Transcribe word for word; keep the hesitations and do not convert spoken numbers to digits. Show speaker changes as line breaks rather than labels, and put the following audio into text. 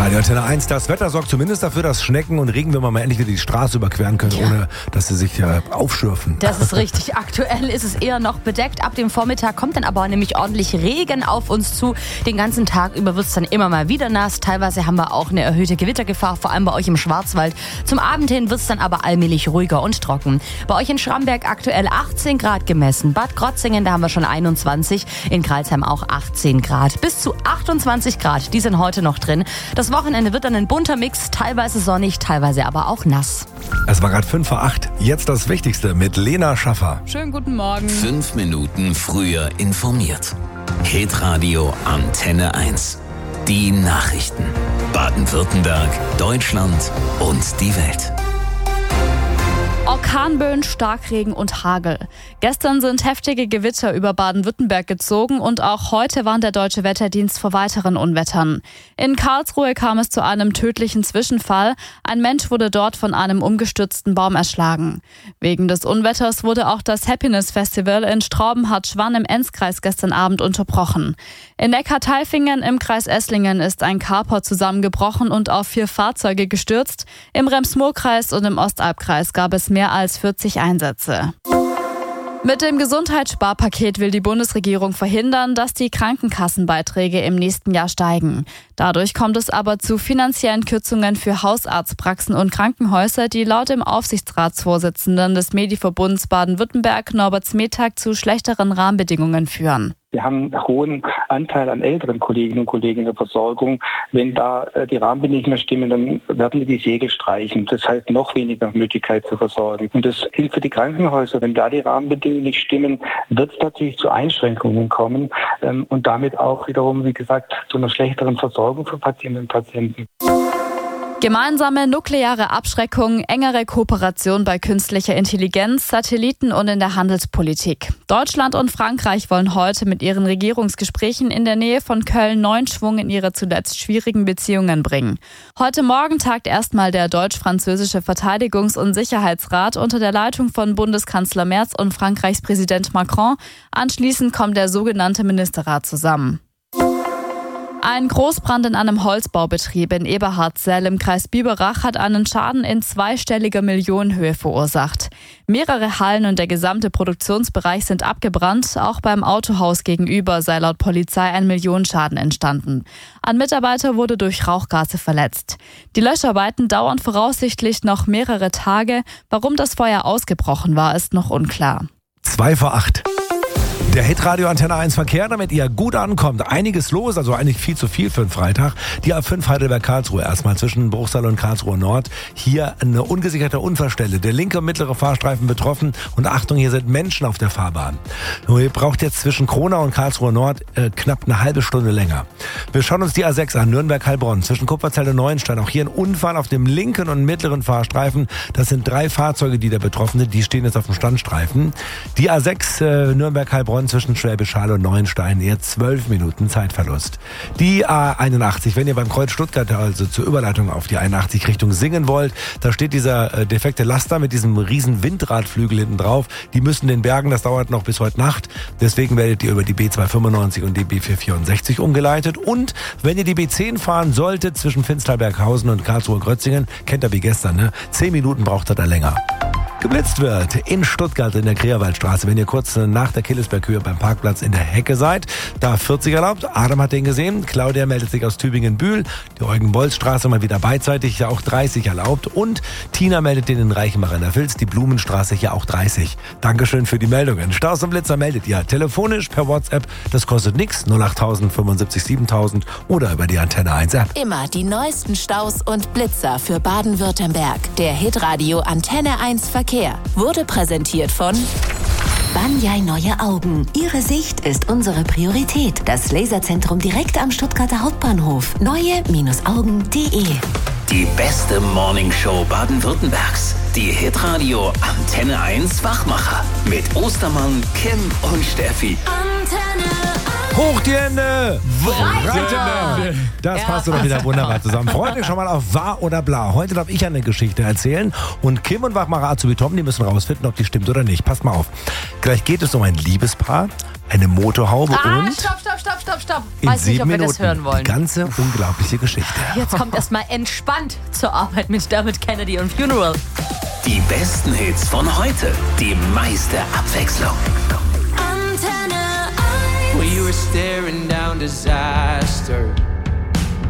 Radio Antenne eins, das Wetter sorgt zumindest dafür, dass Schnecken und Regenwürmer mal endlich wieder die Straße überqueren können, ja. ohne dass sie sich äh, aufschürfen.
Das ist richtig. Aktuell ist es eher noch bedeckt. Ab dem Vormittag kommt dann aber nämlich ordentlich Regen auf uns zu. Den ganzen Tag über wird es dann immer mal wieder nass. Teilweise haben wir auch eine erhöhte Gewittergefahr, vor allem bei euch im Schwarzwald. Zum Abend hin wird es dann aber allmählich ruhiger und trocken. Bei euch in Schramberg aktuell achtzehn Grad gemessen. Bad Krotzingen, da haben wir schon einundzwanzig. In Crailsheim auch achtzehn Grad. Bis zu achtundzwanzig Grad, die sind heute noch drin. Das Wochenende wird dann ein bunter Mix, teilweise sonnig, teilweise aber auch nass.
Es war gerade fünf vor acht. Jetzt das Wichtigste mit Lena Schaffer.
Schönen guten Morgen.
Fünf Minuten früher informiert. Hitradio Antenne eins. Die Nachrichten. Baden-Württemberg, Deutschland und die Welt.
Orkanböen, Starkregen und Hagel. Gestern sind heftige Gewitter über Baden-Württemberg gezogen und auch heute warnt der Deutsche Wetterdienst vor weiteren Unwettern. In Karlsruhe kam es zu einem tödlichen Zwischenfall. Ein Mensch wurde dort von einem umgestürzten Baum erschlagen. Wegen des Unwetters wurde auch das Happiness Festival in Straubenhardt-Schwann im Enzkreis gestern Abend unterbrochen. In Neckartaifingen im Kreis Esslingen ist ein Carport zusammengebrochen und auf vier Fahrzeuge gestürzt. Im Rems-Murr-Kreis und im Ostalbkreis gab es mehr als vierzig Einsätze. Mit dem Gesundheitssparpaket will die Bundesregierung verhindern, dass die Krankenkassenbeiträge im nächsten Jahr steigen. Dadurch kommt es aber zu finanziellen Kürzungen für Hausarztpraxen und Krankenhäuser, die laut dem Aufsichtsratsvorsitzenden des Mediverbunds Baden-Württemberg, Norbert Smetag, zu schlechteren Rahmenbedingungen führen.
Wir haben einen hohen Anteil an älteren Kolleginnen und Kollegen in der Versorgung. Wenn da die Rahmenbedingungen stimmen, dann werden wir die Segel streichen. Das heißt, noch weniger Möglichkeit zu versorgen. Und das gilt für die Krankenhäuser. Wenn da die Rahmenbedingungen nicht stimmen, wird es natürlich zu Einschränkungen kommen und damit auch wiederum, wie gesagt, zu einer schlechteren Versorgung für Patientinnen und Patienten.
Gemeinsame nukleare Abschreckung, engere Kooperation bei künstlicher Intelligenz, Satelliten und in der Handelspolitik. Deutschland und Frankreich wollen heute mit ihren Regierungsgesprächen in der Nähe von Köln neuen Schwung in ihre zuletzt schwierigen Beziehungen bringen. Heute Morgen tagt erstmal der deutsch-französische Verteidigungs- und Sicherheitsrat unter der Leitung von Bundeskanzler Merz und Frankreichs Präsident Macron. Anschließend kommt der sogenannte Ministerrat zusammen. Ein Großbrand in einem Holzbaubetrieb in Eberhardzell im Kreis Biberach hat einen Schaden in zweistelliger Millionenhöhe verursacht. Mehrere Hallen und der gesamte Produktionsbereich sind abgebrannt. Auch beim Autohaus gegenüber sei laut Polizei ein Millionenschaden entstanden. Ein Mitarbeiter wurde durch Rauchgase verletzt. Die Löscharbeiten dauern voraussichtlich noch mehrere Tage. Warum das Feuer ausgebrochen war, ist noch unklar.
Zwei vor acht. Der Hitradio Antenne eins Verkehr, damit ihr gut ankommt. Einiges los, also eigentlich viel zu viel für einen Freitag. Die A fünf Heidelberg-Karlsruhe erstmal zwischen Bruchsal und Karlsruhe Nord. Hier eine ungesicherte Unfallstelle. Der linke und mittlere Fahrstreifen betroffen. Und Achtung, hier sind Menschen auf der Fahrbahn. Ihr braucht jetzt zwischen Kronau und Karlsruhe Nord äh, knapp eine halbe Stunde länger. Wir schauen uns die A sechs an, Nürnberg-Heilbronn. Zwischen Kupferzell und Neuenstein. Auch hier ein Unfall auf dem linken und mittleren Fahrstreifen. Das sind drei Fahrzeuge, die da betroffen sind. Die stehen jetzt auf dem Standstreifen. Die A sechs äh, Nürnberg-Heilbronn zwischen Schwäbisch Hall und Neuenstein, eher zwölf Minuten Zeitverlust. Die A einundachtzig, wenn ihr beim Kreuz Stuttgart, also zur Überleitung auf die einundachtzig Richtung Singen wollt, da steht dieser äh, defekte Laster mit diesem riesen Windradflügel hinten drauf. Die müssen den Bergen, das dauert noch bis heute Nacht. Deswegen werdet ihr über die B zweihundertfünfundneunzig und die B vierhundertvierundsechzig umgeleitet. Und wenn ihr die B zehn fahren solltet, zwischen Finsterberghausen und Karlsruhe-Grötzingen, kennt ihr wie gestern, ne? Zehn Minuten braucht ihr da länger. Geblitzt wird in Stuttgart in der Kreerwaldstraße. Wenn ihr kurz nach der Killesberghöhe beim Parkplatz in der Hecke seid, da vierzig erlaubt. Adam hat den gesehen. Claudia meldet sich aus Tübingen-Bühl. Die Eugen-Bolz-Straße mal wieder beidseitig, ja auch dreißig erlaubt. Und Tina meldet den in Reichenbach in der Vils. Die Blumenstraße hier auch dreißig. Dankeschön für die Meldungen. Staus und Blitzer meldet ihr telefonisch per WhatsApp. Das kostet nichts. null acht null null fünfundsiebzig siebentausend oder über die Antenne eins App.
Immer die neuesten Staus und Blitzer für Baden-Württemberg. Der Hitradio Antenne eins Verkehr wurde präsentiert von
Banyai Neue Augen. Ihre Sicht ist unsere Priorität. Das Laserzentrum direkt am Stuttgarter Hauptbahnhof. neue Augen punkt de.
Die beste Morningshow Baden-Württembergs. Die Hitradio Antenne eins Wachmacher. Mit Ostermann, Kim und Steffi.
Antenne
Hoch die Hände! Freitag! Das passt doch wieder wunderbar zusammen. Freut euch schon mal auf Wahr oder Bla. Heute darf ich eine Geschichte erzählen und Kim und Wachmacher Azubi Tom, die müssen rausfinden, ob die stimmt oder nicht. Passt mal auf. Gleich geht es um ein Liebespaar. eine Motorhaube
Ah,
und
stopp, stopp, stopp, stopp, stopp.
in
Weiß nicht,
sieben
ob wir
Minuten
das hören wollen.
die ganze unglaubliche Geschichte.
Jetzt kommt erstmal entspannt zur Arbeit mit Dermot Kennedy und Funeral.
Die besten Hits von heute. Die meiste Abwechslung.
Antenne eins.
Well, you were staring down disaster.